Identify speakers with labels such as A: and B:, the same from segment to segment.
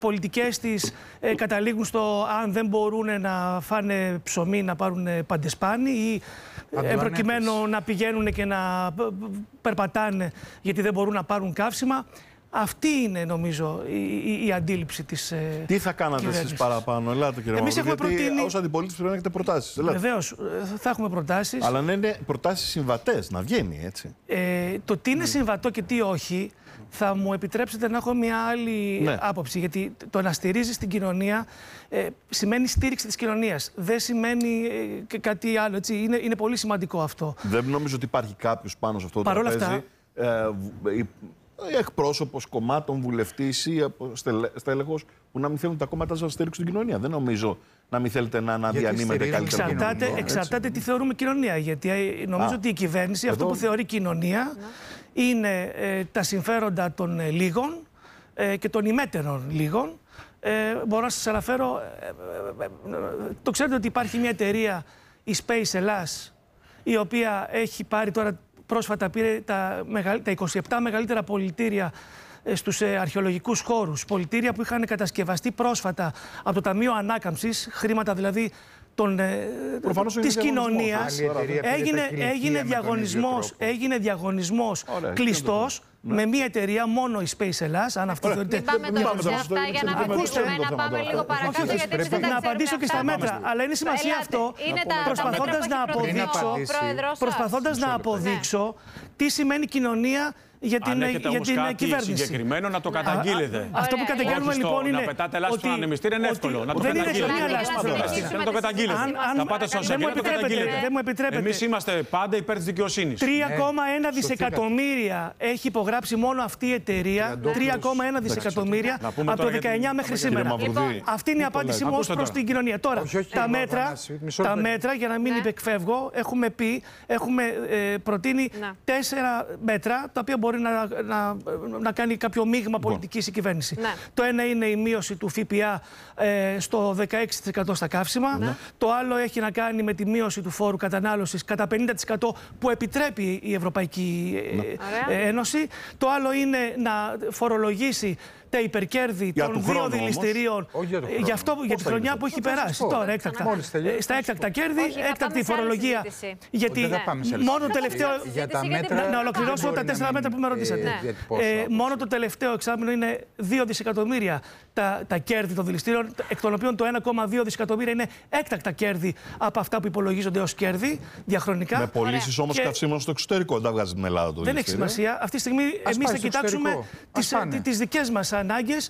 A: πολιτικές της καταλήγουν στο αν δεν μπορούν να φάνε ψωμί να πάρουν παντεσπάνι ή προκειμένου να πηγαίνουν και να περπατάνε γιατί δεν μπορούν να πάρουν καύσιμα. Αυτή είναι, νομίζω, η αντίληψη της
B: Τι θα κάνατε εσείς παραπάνω, ελάτε κύριε Μαυρίδη, γιατί προτείνει... ως αντιπολίτης πρέπει να έχετε προτάσεις.
A: Βεβαίως, θα έχουμε προτάσεις.
B: Αλλά να είναι προτάσεις συμβατές, να βγαίνει έτσι.
A: Το τι είναι συμβατό και τι όχι, θα μου επιτρέψετε να έχω μια άλλη άποψη. Γιατί το να στηρίζεις την κοινωνία σημαίνει στήριξη της κοινωνίας. Δεν σημαίνει κάτι άλλο. Έτσι. Είναι πολύ σημαντικό αυτό.
B: Δεν νομίζω ότι υπάρχει κάποιος πάνω σε αυτό το τραπέζι. Εκπρόσωπος κομμάτων, βουλευτής ή στέλεχος που να μην θέλουν τα κόμματα να στηρίξουν την κοινωνία. Δεν νομίζω να μην θέλετε να διανύμετε καλύτερα.
A: Εξαρτάται τι θεωρούμε κοινωνία. Γιατί νομίζω ότι η κυβέρνηση αυτό που θεωρεί κοινωνία είναι τα συμφέροντα των λίγων και των ημέτερων λίγων. Μπορώ να σας αναφέρω, το ξέρετε ότι υπάρχει μια εταιρεία, η Space Ελλάς, η οποία έχει πάρει τώρα πρόσφατα πήρε τα 27 μεγαλύτερα πολιτήρια στους αρχαιολογικούς χώρους. Πολιτήρια που είχαν κατασκευαστεί πρόσφατα από το Ταμείο Ανάκαμψης, χρήματα δηλαδή της κοινωνίας. Έγινε διαγωνισμός κλειστός με μία εταιρεία, μόνο η Space Ελλάς, αν αυτή θεωρείται...
C: Μην πάμε τώρα σε αυτά για να ακούσουμε, να πάμε λίγο παρακάτω, γιατί εμείς δεν τα
A: να απαντήσω και στα μέτρα. Αλλά είναι σημασία αυτό, προσπαθώντας να αποδείξω τι σημαίνει κοινωνία για την κυβέρνηση.
D: Συγκεκριμένο να το καταγγείλετε.
A: Αυτό που καταγγέλνουμε λοιπόν είναι.
D: Να πετάτε λάσπη στον ανεμιστήρα είναι εύκολο. Να το καταγγείλετε. Να το καταγγείλετε. Να πάτε στο ΣΕΚ να το καταγγείλετε. Εμείς είμαστε πάντα υπέρ της δικαιοσύνης.
A: 3,1 δισεκατομμύρια έχει υπογράψει μόνο αυτή η εταιρεία. 3,1 δισεκατομμύρια από το 19 μέχρι σήμερα. Αυτή είναι η απάντησή μου ως προς την κοινωνία. Τώρα, τα μέτρα, για να μην υπεκφεύγω, έχουμε προτείνει 4 μέτρα τα οποία μπορεί να κάνει κάποιο μείγμα πολιτικής η κυβέρνηση. Το ένα είναι η μείωση του ΦΠΑ στο 16% στα καύσιμα. Το άλλο έχει να κάνει με τη μείωση του φόρου κατανάλωσης κατά 50% που επιτρέπει η Ευρωπαϊκή Ένωση. Το άλλο είναι να φορολογήσει τα υπερκέρδη των 2 δηληστηρίων για τη χρονιά που έχει περάσει. Τώρα, στα έκτακτα κέρδη, έκτακτη φορολογία. Γιατί μόνο το τελευταίο. Να ολοκληρώσω τα 4 μέτρα που με ρωτήσατε. Μόνο το τελευταίο εξάμηνο είναι 2 δισεκατομμύρια τα κέρδη των δηληστηρίων, εκ των οποίων το 1,2 δισεκατομμύρια είναι έκτακτα κέρδη από αυτά που υπολογίζονται ως κέρδη διαχρονικά.
B: Με πωλήσεις όμως καυσίμων στο εξωτερικό, δεν τα βγάζει την Ελλάδα το.
A: Δεν έχει σημασία. Αυτή τη στιγμή εμείς θα κοιτάξουμε τις δικές μας ανάγκες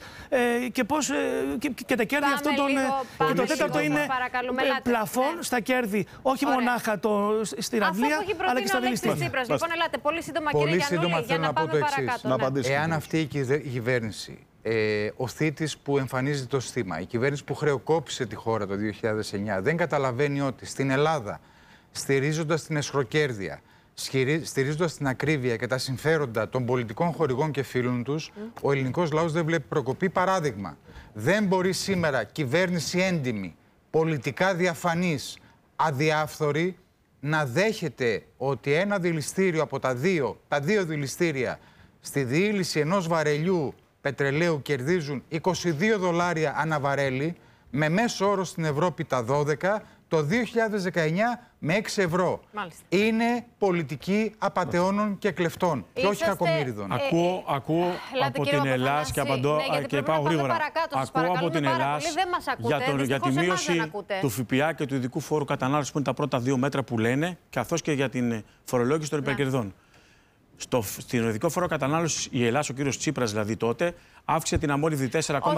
A: και τα κέρδη αυτών των. Και το τέταρτο είναι πλαφόν στα κέρδη, όχι μονάχα στην Αγγλία, αλλά και στα δηληστήρια.
C: Λοιπόν, ελάτε πολύ σύντομα, κύριε Γιαννούλη, για να πάμε παρακάτω.
E: Εάν αυτή η κυβέρνηση, ο θήτης που εμφανίζει το στίμα, η κυβέρνηση που χρεοκόπησε τη χώρα το 2009, δεν καταλαβαίνει ότι στην Ελλάδα, στηρίζοντας την εσχροκέρδεια, στηρίζοντας την ακρίβεια και τα συμφέροντα των πολιτικών χορηγών και φίλων τους, ο ελληνικός λαός δεν βλέπει προκοπή. Παράδειγμα, δεν μπορεί σήμερα κυβέρνηση έντιμη, πολιτικά διαφανής, αδιάφθορη, να δέχεται ότι ένα δηληστήριο από τα δύο δηληστήρια στη διήλυση ενός βαρελιού πετρελαίου κερδίζουν $22 ανά βαρέλι, με μέσο όρο στην Ευρώπη τα 12, το 2019 με 6 ευρώ.
C: Μάλιστα.
E: Είναι πολιτική απατεώνων και κλεφτών και όχι κακομοίριδων.
D: Ακούω από την Ελλάς και απαντώ και πάω γρήγορα. Ακούω από την Ελλάς για τη μείωση του ΦΠΑ και του ειδικού φόρου κατανάλωσης που είναι τα πρώτα 2 μέτρα που λένε, καθώς και για την φορολόγηση των υπερκερδών. Στην ειδικό φόρο κατανάλωσης η Ελλάς, ο κύριος Τσίπρας δηλαδή τότε, αύξησε την αμμόλυβδη 4,48, 24,24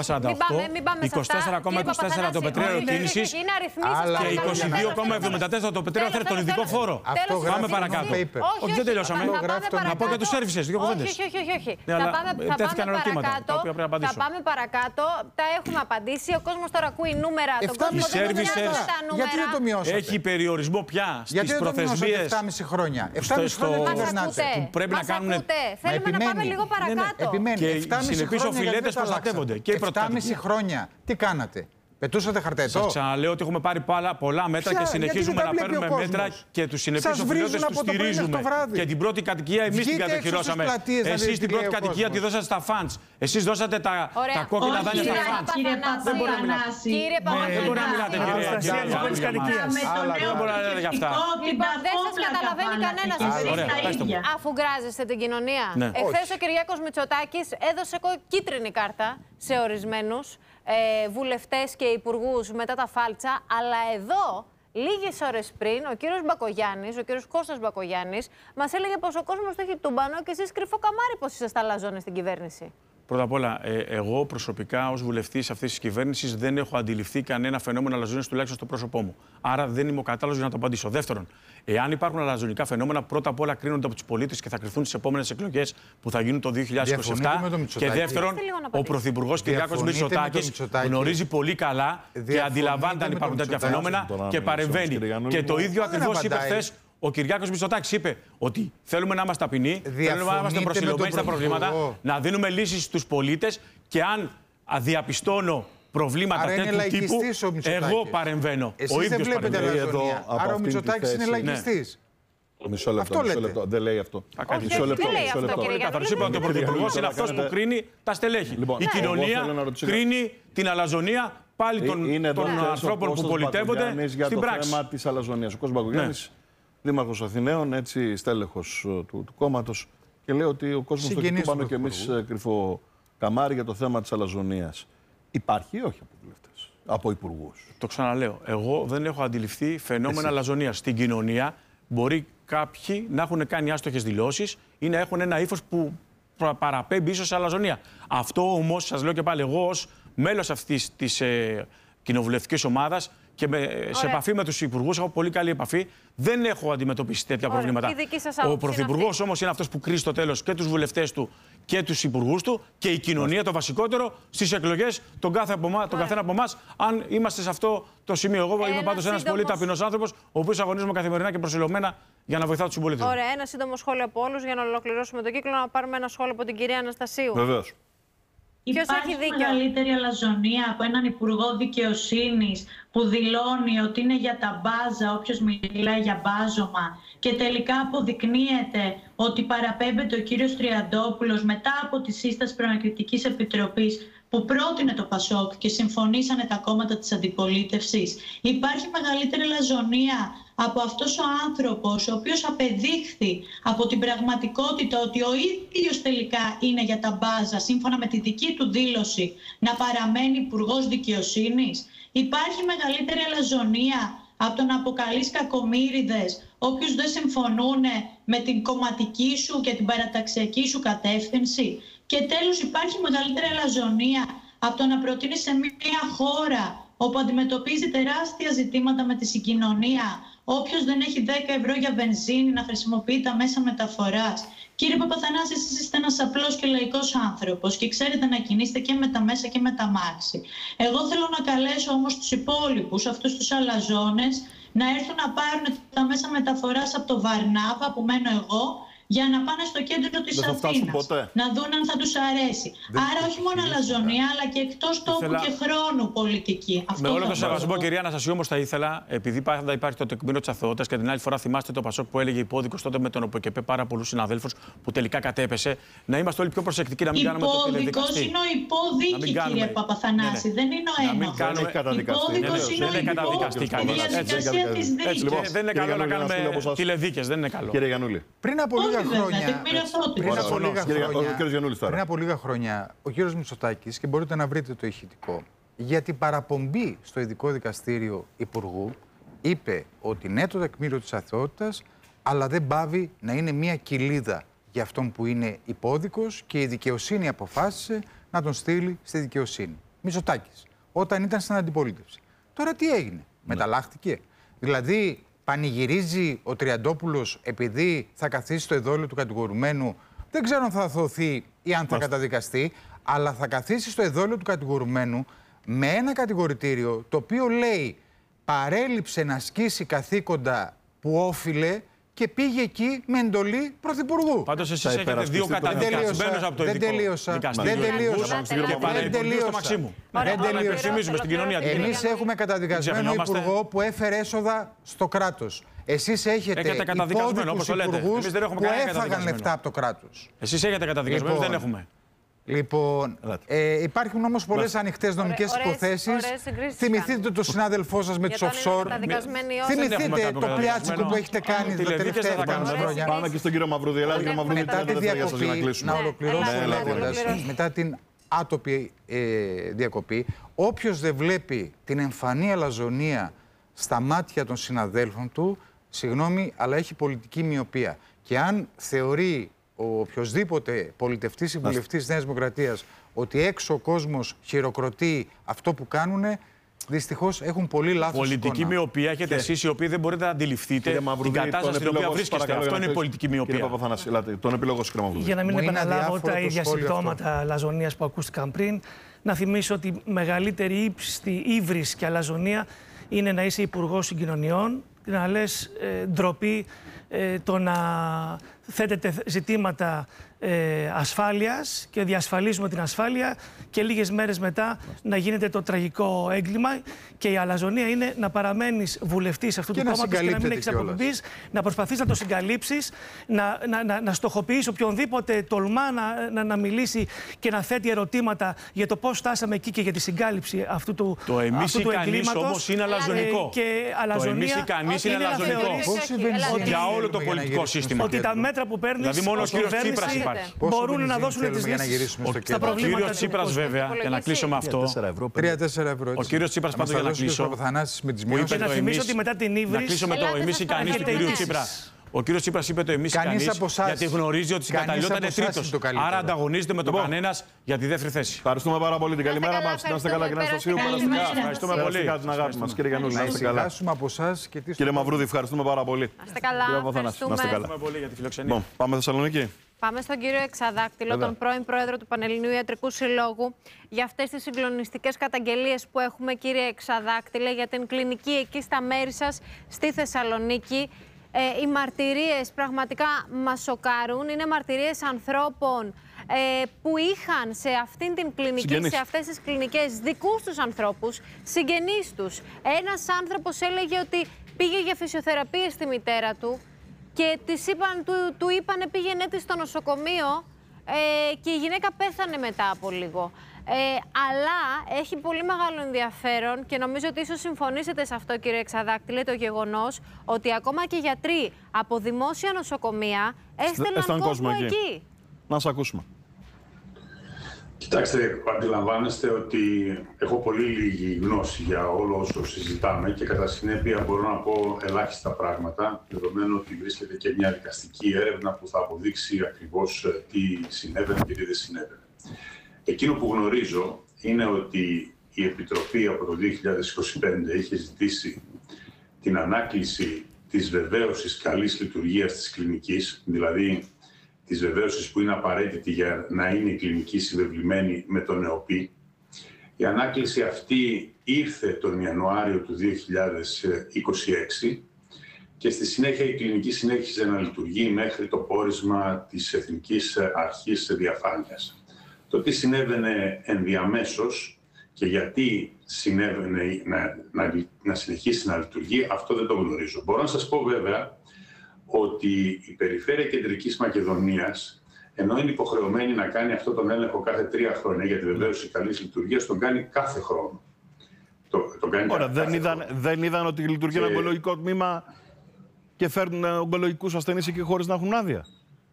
D: το πετρέλαιο κίνησης και 22,74 το πετρέλαιο θέρετο, τον ειδικό φόρο. Πάμε παρακάτω. Όχι, δεν τελειώσαμε. Να πω για τους σέρβισες, 2 κουβέντες.
C: Όχι. Θα πάμε παρακάτω. Τα έχουμε απαντήσει. Ο κόσμος τώρα ακούει νούμερα.
E: Γιατί δεν το μειώσατε?
D: Έχει περιορισμό πια στις προθεσμίες.
E: 7,5 χρόνια. 7,5 χρόνια
D: πρέπει να κάνουν.
C: Θέλουμε να πάμε λίγο παρακάτω.
D: Και οι συνεπείς οφειλέτες προστατεύονται.
E: 7,5 χρόνια τι κάνατε? Πετούσατε χαρταετό.
D: Σας ξαναλέω ότι έχουμε πάρει πολλά μέτρα και συνεχίζουμε να παίρνουμε μέτρα και τους συνεπείς οφειλέτες τους στηρίζουμε. Και την πρώτη κατοικία εμείς την κατοχυρώσαμε. Εσείς την πρώτη κατοικία τη δώσατε στα φαντς. Εσείς δώσατε τα κόκκινα δάνεια στα φαντς. Δεν μπορεί να μιλάτε. Δεν μπορεί να μιλάτε, κυρία. Δεν μπορεί να λέτε για αυτά.
C: Δεν σας καταλαβαίνει κανένας. Αφού γκράζεστε την κοινωνία. Εχθές ο Κυριάκος Μητσοτάκης έδωσε κίτρινη κάρτα σε ορισμένους βουλευτές και υπουργούς μετά τα φάλτσα, αλλά εδώ, λίγες ώρες πριν, ο κύριος Μπακογιάννης, ο κύριος Κώστας Μπακογιάννης, μας έλεγε πως ο κόσμος το έχει τούμπανο και εσείς κρυφό καμάρι πως είσαστε αλαζόνες στην κυβέρνηση.
D: Πρώτα απ' όλα, εγώ προσωπικά ως βουλευτής αυτής της κυβέρνησης δεν έχω αντιληφθεί κανένα φαινόμενο αλαζονίας τουλάχιστον στο πρόσωπό μου. Άρα δεν είμαι ο κατάλληλος για να το απαντήσω. Δεύτερον, εάν υπάρχουν αλαζονικά φαινόμενα, πρώτα απ' όλα κρίνονται από τους πολίτες και θα κρυφθούν στις επόμενες εκλογές που θα γίνουν το 2027. Και δεύτερον, ο Πρωθυπουργός Κυριάκος Μητσοτάκης γνωρίζει πολύ καλά και αντιλαμβάνεται αν υπάρχουν τέτοια φαινόμενα και παρεμβαίνει. Και το ίδιο ακριβώς είπε χθες. Ο Κυριάκος Μητσοτάκης είπε ότι θέλουμε να είμαστε ταπεινοί, θέλουμε να είμαστε προσιλωμένοι στα προβλήματα, να δίνουμε λύσεις στους πολίτες και αν διαπιστώνω προβλήματα τέτοιου τύπου, εγώ παρεμβαίνω.
E: Εσείς ο ίδιος παρεμβαίνει. Άρα ο Μητσοτάκης είναι λαϊκιστής.
B: Μισό λεπτό. Δεν λέει αυτό.
C: Μισό λεπτό.
D: Καθώς είπα ότι ο Πρωθυπουργός είναι αυτός που κρίνει τα στελέχη. Η κοινωνία κρίνει την αλαζονία πάλι των ανθρώπων που πολιτεύονται στην πράξη.
B: Το θέμα της αλαζονίας. Ο Κώστας Μπακογιάννης, Δήμαρχος Αθηναίων, έτσι στέλεχος του κόμματος, και λέει ότι ο κόσμος το κοιτούμενο και εμείς κρυφό καμάρι για το θέμα της αλαζονίας. Υπάρχει ή όχι από βουλευτές, από υπουργούς?
D: Το ξαναλέω. Εγώ δεν έχω αντιληφθεί φαινόμενα αλαζονίας. Στην κοινωνία μπορεί κάποιοι να έχουν κάνει άστοχες δηλώσεις ή να έχουν ένα ύφος που παραπέμπει ίσως σε αλαζονία. Αυτό όμως, σας λέω και πάλι, εγώ ως μέλος αυτής της κοινοβουλευτικής ομάδας και σε επαφή με τους υπουργούς, έχω πολύ καλή επαφή, δεν έχω αντιμετωπίσει τέτοια προβλήματα. Ο Πρωθυπουργός όμως είναι αυτός που κρίζει στο τέλος και τους βουλευτές του και τους υπουργούς του και η κοινωνία, το βασικότερο, στις εκλογές, τον καθένα από εμάς, αν είμαστε σε αυτό το σημείο. Εγώ είμαι πάντως ένας πολύ ταπεινός άνθρωπος, ο οποίος αγωνίζομαι καθημερινά και προσιλωμένα για να βοηθάω τους συμπολίτες.
C: Ωραία, ένα σύντομο σχόλιο από όλους για να ολοκληρώσουμε τον κύκλο, να πάρουμε ένα σχόλιο από την κυρία Αναστασίου.
B: Βεβαίως.
F: Υπάρχει μεγαλύτερη αλαζονία από έναν Υπουργό Δικαιοσύνης που δηλώνει ότι είναι για τα μπάζα όποιος μιλάει για μπάζωμα και τελικά αποδεικνύεται ότι παραπέμπεται ο κύριος Τριαντόπουλος μετά από τη σύσταση Προανακριτικής Επιτροπής που πρότεινε το ΠΑΣΟΚ και συμφωνήσανε τα κόμματα της αντιπολίτευσης. Υπάρχει μεγαλύτερη αλαζονία από αυτός ο άνθρωπος, ο οποίος απεδείχθη από την πραγματικότητα ότι ο ίδιος τελικά είναι για τα μπάζα, σύμφωνα με τη δική του δήλωση, να παραμένει Υπουργός Δικαιοσύνης. Υπάρχει μεγαλύτερη αλαζονία από το να αποκαλείς κακομοίριδες όποιους δεν συμφωνούν με την κομματική σου και την παραταξιακή σου κατεύθυνση. Και τέλος, υπάρχει μεγαλύτερη αλαζονία από το να προτείνεις σε μια χώρα όπου αντιμετωπίζει τεράστια ζητήματα με τη συγκοινωνία, όποιος δεν έχει 10 ευρώ για βενζίνη να χρησιμοποιεί τα μέσα μεταφοράς. Κύριε Παπαθανάση, εσείς είστε ένας απλός και λαϊκός άνθρωπος και ξέρετε να κινείστε και με τα μέσα και με τα μάξι. Εγώ θέλω να καλέσω όμως τους υπόλοιπους, αυτούς τους αλαζόνες, να έρθουν να πάρουν τα μέσα μεταφοράς από το Βαρνάβα που μένω εγώ, για να πάνε στο κέντρο της Αθήνας, να δουν αν θα τους αρέσει. Άρα όχι μόνο αλαζονία, αλλά και εκτός τόπου και χρόνου πολιτική.
D: Με όλο το σεβασμό, κυρία Αναστασίου, όμως θα ήθελα, επειδή πάντα υπάρχει το τεκμήριο της αθωότητας και την άλλη φορά θυμάστε το ΠΑΣΟΚ που έλεγε υπόδικος τότε με τον ΟΠΕΚΕΠ πάρα πολλούς συναδέλφους που τελικά κατέπεσε, να είμαστε όλοι πιο προσεκτικοί, να μην κάνουμε το τηλεδικαστή.
F: Υπόδικος είναι ο υπόδικη, κύριε Παπαθανάση, δεν είναι ο ένοχος. Υπόδικος είναι ο υπόδικος.
D: Δεν είναι καλό να κάνουμε τηλεδίκες, δεν είναι καλό.
B: Κύριε Γιαννούλη.
E: Πριν από λίγα χρόνια, ο κύριος Μητσοτάκης, και μπορείτε να βρείτε το ηχητικό, για την παραπομπή στο ειδικό δικαστήριο υπουργού, είπε ότι ναι το τεκμήριο της αθωότητας, αλλά δεν πάβει να είναι μια κοιλίδα για αυτόν που είναι υπόδικος και η δικαιοσύνη αποφάσισε να τον στείλει στη δικαιοσύνη. Μητσοτάκης, όταν ήταν στην αντιπολίτευση. Τώρα τι έγινε, μεταλλάχτηκε? Δηλαδή, πανηγυρίζει ο Τριαντόπουλος επειδή θα καθίσει στο εδόλιο του κατηγορουμένου, δεν ξέρω αν θα αθωωωθεί ή αν θα καταδικαστεί, αλλά θα καθίσει στο εδόλιο του κατηγορουμένου με ένα κατηγορητήριο το οποίο λέει παρέλειψε να ασκήσει καθήκοντα που όφιλε και πήγε εκεί με εντολή πρωθυπουργού.
D: Πάντως εσείς έχετε δύο καταδικασμένους από το ειδικό δικαστήριο.
E: Δεν τελείωσα. Εμείς έχουμε καταδικασμένο υπουργό που έφερε έσοδα στο κράτος. Εσείς έχετε υπόδικους υπουργούς που έφαγαν λεφτά από το κράτος.
D: Εσείς έχετε καταδικασμένους, δεν έχουμε.
E: Λοιπόν, υπάρχουν όμως πολλές ανοιχτές νομικές υποθέσεις. Θυμηθείτε το συνάδελφό σας με τους offshore. Θυμηθείτε το πλιάτσικο που έχετε κάνει τα τελευταία χρόνια.
B: Πάμε και στον κύριο Μαυρούδη.
E: Μετά τη διακοπή, να ολοκληρώσω λέγοντας, μετά την άτοπη διακοπή, όποιος δεν βλέπει την εμφανή αλαζονία στα μάτια των συναδέλφων του, συγγνώμη, αλλά έχει πολιτική μοιοπία. Και αν θεωρεί ο οποιοσδήποτε πολιτευτής ή βουλευτής της Νέας Δημοκρατίας ότι έξω ο κόσμος χειροκροτεί αυτό που κάνουνε, δυστυχώς έχουν πολύ λάθος
D: πολιτική μοιοπία έχετε εσείς, οι οποίοι δεν μπορείτε να αντιληφθείτε την κατάσταση στην οποία βρίσκεστε. Αυτό είναι η πολιτική μοιοπία.
B: Κύριε Παπαθανάση, τον επίλογο σας,
A: για να μην επαναλάβω τα ίδια συμπτώματα λαζονίας που ακούστηκαν πριν, να θυμίσω ότι η μεγαλύτερη ύψιστη ύβρις και αλαζονία είναι να είσαι υπουργός συγκοινωνιών, να λες ντροπή το να θέτεται ζητήματα ασφάλειας και διασφαλίζουμε την ασφάλεια και λίγες μέρες μετά να γίνεται το τραγικό έγκλημα και η αλαζονία είναι να παραμένεις βουλευτής αυτού του κόμματος και να μην έχεις αποκοπής, να προσπαθείς να το συγκαλύψεις, να στοχοποιείς οποιονδήποτε τολμά να μιλήσει και να θέτει ερωτήματα για το πώς φτάσαμε εκεί και για τη συγκάλυψη αυτού του εγκλήματος.
D: Το εμείς ή κανείς όμως είναι αλαζονικό. Το εμείς ή κανείς είναι αλαζονικό. Για όλο το πολιτικό σύστημα.
A: Ότι τα μέτρα που παίρνει η κυβέρνηση μπορούν να δώσουν τις λύσεις στα προβλήματα.
D: Ο κύριος Τσίπρας, βέβαια, για να κλείσω με αυτό.
E: 3-4 ευρώ.
D: Ο κύριος Τσίπρας, πάντως, για να κλείσω.
A: Και να θυμίσω ότι μετά την ύβρις.
D: Να κλείσω με το εμείς ή κανείς του κυρίου Τσίπρα. Ο κύριος Τσίπρας είπε το εμείς ή κανείς, γιατί γνωρίζει ότι στην καταλληλότητα είναι τρίτος. Άρα ανταγωνίζεται με τον κανένας για τη δεύτερη θέση.
B: Ευχαριστούμε πάρα πολύ. Την καλημέρα μας. Να είστε καλά και να είστε περαστικά.
D: Ευχαριστούμε πολύ.
B: Την αγάπη μας, κύριε Γιαννούλη. Να είστε καλά. Κύριε Μαυρούδη, ευχαριστούμε πάρα πολύ.
C: Να είστε καλά.
D: Ευχαριστούμε πολύ για τη φιλοξενία.
B: Πάμε Θεσσαλονίκη.
C: Πάμε στον κύριο Εξαδάκτυλο, τον πρώην πρόεδρο του Πανελληνίου Ιατρικού Συλλόγου, για αυτές τις συγκλονιστικές καταγγελίες που έχουμε, κύριε Εξαδάκτυλε, για την κλινική εκεί στα μέρη σας στη Θεσσαλονίκη. Οι μαρτυρίες πραγματικά μας σοκάρουν. Είναι μαρτυρίες ανθρώπων που είχαν σε αυτήν την κλινική, σε αυτές τις κλινικές, δικούς τους ανθρώπους, συγγενείς τους. Ένας άνθρωπος έλεγε ότι πήγε για φυσιοθεραπεία στη μητέρα του και του είπανε πήγαινε τη στο νοσοκομείο και η γυναίκα πέθανε μετά από λίγο. Αλλά έχει πολύ μεγάλο ενδιαφέρον και νομίζω ότι ίσως συμφωνήσετε σε αυτό, κύριε Εξαδάκτυλε, το γεγονός ότι ακόμα και γιατροί από δημόσια νοσοκομεία έστελναν κόσμο εκεί.
B: Να σας ακούσουμε.
G: Κοιτάξτε, αντιλαμβάνεστε ότι έχω πολύ λίγη γνώση για όλο όσο συζητάμε και κατά συνέπεια μπορώ να πω ελάχιστα πράγματα, δεδομένου ότι βρίσκεται και μια δικαστική έρευνα που θα αποδείξει ακριβώς τι συνέβαινε και τι δεν συνέβαινε. Εκείνο που γνωρίζω είναι ότι η Επιτροπή από το 2025 είχε ζητήσει την ανάκληση της βεβαίωσης καλής λειτουργίας της κλινικής, δηλαδή της βεβαίωσης που είναι απαραίτητη για να είναι η κλινική συμβεβλημένη με τον ΕΟΠΗ. Η ανάκληση αυτή ήρθε τον Ιανουάριο του 2026 και στη συνέχεια η κλινική συνέχιζε να λειτουργεί μέχρι το πόρισμα της Εθνικής Αρχής Διαφάνειας. Το τι συνέβαινε ενδιαμέσως και γιατί συνέβαινε να συνεχίσει να λειτουργεί, αυτό δεν το γνωρίζω. Μπορώ να σας πω βέβαια ότι η Περιφέρεια Κεντρικής Μακεδονίας, ενώ είναι υποχρεωμένη να κάνει αυτό τον έλεγχο κάθε 3 χρόνια για τη βεβαίωση καλής λειτουργίας, τον κάνει κάθε χρόνο.
B: Ωραία, δεν είδαν ότι λειτουργεί ένα ογκολογικό τμήμα και φέρνουν ογκολογικούς ασθενείς εκεί χωρίς να έχουν άδεια?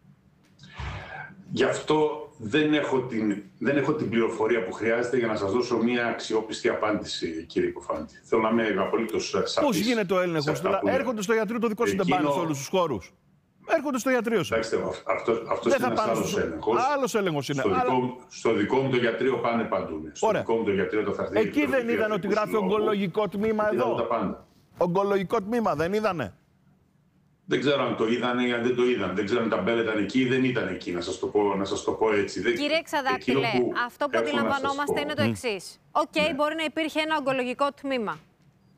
G: Γι' αυτό δεν έχω την πληροφορία που χρειάζεται για να σας δώσω μια αξιόπιστη απάντηση, κύριε Υποφάντη. Θέλω να είμαι απολύτως σαφής.
B: Πώς γίνεται ο έλεγχος? Έρχονται στο ιατρείο, το δικό σου δεν πάνε σε όλους τους χώρους. Έρχονται στο ιατρείο σου.
G: Αυτός είναι ένας άλλος έλεγχος.
B: Άλλος έλεγχος είναι.
G: Στο δικό μου το ιατρείο πάνε παντού. Στο δικό μου το ιατρείο το θα έρθει.
B: Εκεί δεν είδαν ότι γράφει ογκολογικό τμήμα εδώ? Ογκολογικό τμήμα δεν είδανε?
G: Δεν ξέρω αν το είδανε ή αν δεν το είδαν. Δεν ξέρω αν τα μπέλα ήταν εκεί ή δεν ήταν εκεί, να σας το πω έτσι.
C: Κύριε Εξαδάκτυλε, αυτό που αντιλαμβανόμαστε είναι το εξής. Μπορεί να υπήρχε ένα ογκολογικό τμήμα.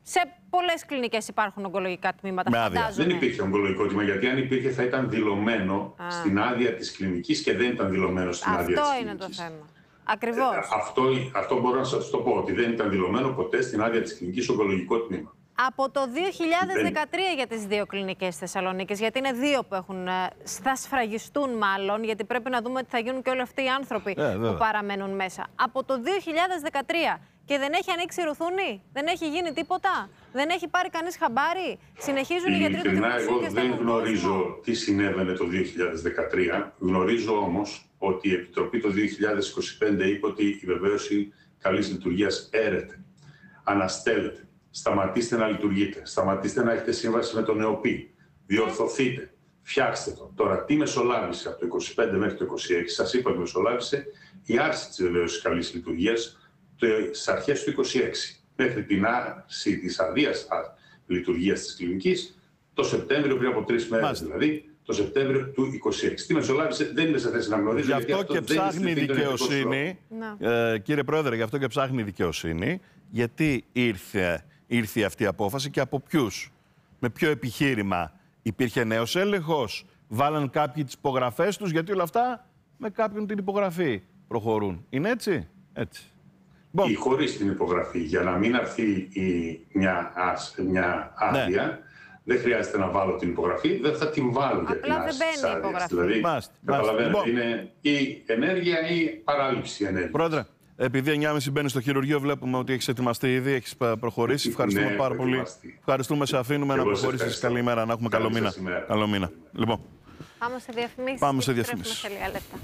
C: Σε πολλές κλινικές υπάρχουν ογκολογικά τμήματα.
G: Δεν υπήρχε ογκολογικό τμήμα, γιατί αν υπήρχε θα ήταν δηλωμένο στην άδεια της κλινικής και δεν ήταν δηλωμένο στην άδεια της κλινικής.
C: Αυτό είναι το θέμα. Ακριβώς.
G: Αυτό μπορώ να σας το πω, ότι δεν ήταν δηλωμένο ποτέ στην άδεια της κλινικής ογκολογικό τμήμα.
C: Από το 2013 για τις 2 κλινικές Θεσσαλονίκης, γιατί είναι 2 που θα σφραγιστούν μάλλον, γιατί πρέπει να δούμε τι θα γίνουν και όλοι αυτοί οι άνθρωποι που παραμένουν μέσα. Από το 2013 και δεν έχει ανοίξει ρουθούνη, δεν έχει γίνει τίποτα, δεν έχει πάρει κανείς χαμπάρι, συνεχίζουν οι γιατροί του δημοσίου και
G: δεν γνωρίζω τι συνέβαινε το 2013, γνωρίζω όμως ότι η Επιτροπή το 2025 είπε ότι η βεβαίωση καλής λειτουργίας έρεται, αναστέλλεται. Σταματήστε να λειτουργείτε. Σταματήστε να έχετε σύμβαση με τον ΕΟΠΗ. Διορθωθείτε. Φτιάξτε το. Τώρα, τι μεσολάβησε από το 25 μέχρι το 26, σας είπα ότι μεσολάβησε η άρση της βεβαίωσης καλής λειτουργίας στις αρχές του 26. Μέχρι την άρση της αδείας λειτουργίας της κλινικής, το Σεπτέμβριο, πριν από 3 μέρες δηλαδή, το Σεπτέμβριο του 26. Τι μεσολάβησε, δεν είναι σε θέση να γνωρίζει.
B: Γι' αυτό και ψάχνει η δικαιοσύνη. Κύριε Πρόεδρε, γι' αυτό και ψάχνει η δικαιοσύνη. Γιατί ήρθε αυτή η απόφαση και από ποιους, με ποιο επιχείρημα? Υπήρχε νέος έλεγχος, βάλαν κάποιοι τις υπογραφές τους, γιατί όλα αυτά με κάποιον την υπογραφή προχωρούν. Είναι έτσι? Έτσι.
G: Ή χωρίς την υπογραφή, για να μην έρθει μια άδεια, δεν χρειάζεται να βάλω την υπογραφή, δεν θα την βάλω για την άρση της άδειας. Δηλαδή, καταλαβαίνετε, είναι η ενέργεια ή παράληψη ενέργειας.
B: Πρόεδρε, επειδή 9.30 μπαίνει στο χειρουργείο, βλέπουμε ότι έχεις ετοιμαστεί ήδη, έχεις προχωρήσει. Ευχαριστούμε πάρα πολύ. Ευχαριστούμε, σε αφήνουμε να προχωρήσεις. Καλημέρα, να έχουμε καλό μήνα. Καλό μήνα. Λοιπόν,
C: πάμε σε διαφημίσεις.
B: Πάμε σε διαφημίσεις.
C: Σε λίγα λεπτά.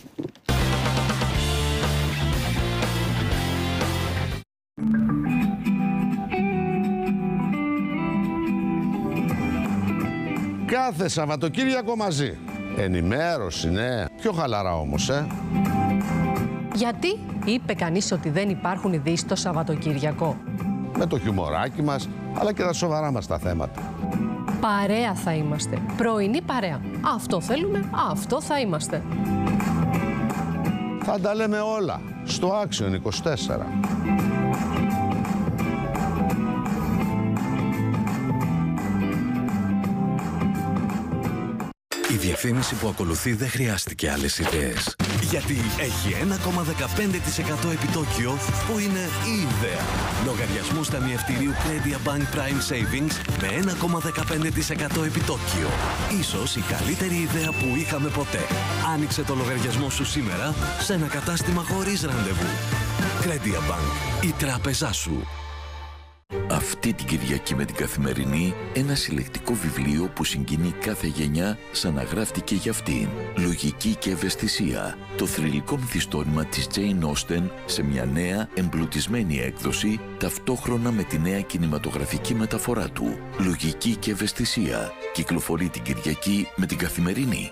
H: Κάθε Σαββατοκύριακο μαζί. Ενημέρωση, ναι. Πιο χαλαρά όμως,
I: Γιατί είπε κανείς ότι δεν υπάρχουν ειδήσεις το Σαββατοκύριακο?
H: Με το χιουμοράκι μας, αλλά και τα σοβαρά μας τα θέματα.
I: Παρέα θα είμαστε. Πρωινή παρέα. Αυτό θέλουμε, αυτό θα είμαστε.
H: Θα τα λέμε όλα στο Action 24.
J: Η διαφήμιση που ακολουθεί δεν χρειάστηκε άλλες ιδέες. Γιατί έχει 1,15% επιτόκιο που είναι η ιδέα. Λογαριασμούς ταμιευτηρίου Credit Bank Prime Savings με 1,15% επιτόκιο. Ίσως η καλύτερη ιδέα που είχαμε ποτέ. Άνοιξε το λογαριασμό σου σήμερα σε ένα κατάστημα χωρίς ραντεβού. Credit Bank, η τράπεζά σου. Αυτή την Κυριακή με την Καθημερινή, ένα συλλεκτικό βιβλίο που συγκινεί κάθε γενιά σαν να γράφτηκε για αυτήν. Λογική και ευαισθησία. Το θρυλικό μυθιστόρημα της Jane Austen σε μια νέα εμπλουτισμένη έκδοση, ταυτόχρονα με τη νέα κινηματογραφική μεταφορά του. Λογική και ευαισθησία. Κυκλοφορεί την Κυριακή με την Καθημερινή.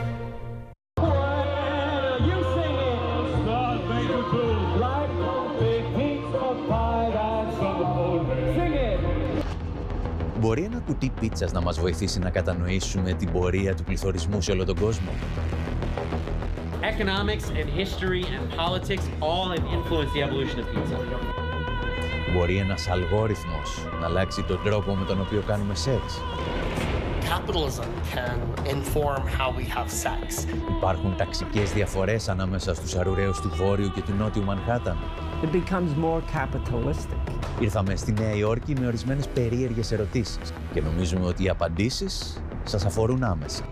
K: Μπορεί ένα κουτί πίτσας να μας βοηθήσει να κατανοήσουμε την πορεία του πληθωρισμού σε όλο τον κόσμο?
L: Economics and history and politics all have influenced the evolution of pizza.
K: Μπορεί ένας αλγόριθμος να αλλάξει τον τρόπο με τον οποίο κάνουμε σεξ?
L: Capitalism can inform how we have sex.
K: Υπάρχουν ταξικές διαφορές ανάμεσα στους αρουραίους του Βόρειου και του Νότιου Μανχάταν.
M: It becomes more capitalistic.
K: Ήρθαμε στη Νέα Υόρκη με ορισμένες περίεργες ερωτήσεις και νομίζουμε ότι οι απαντήσεις σας αφορούν άμεσα.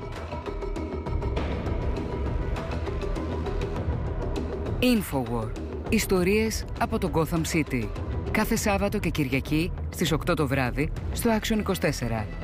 N: Infowar. Ιστορίες από το Gotham City. Κάθε Σάββατο και Κυριακή στις 8 το βράδυ στο Action 24.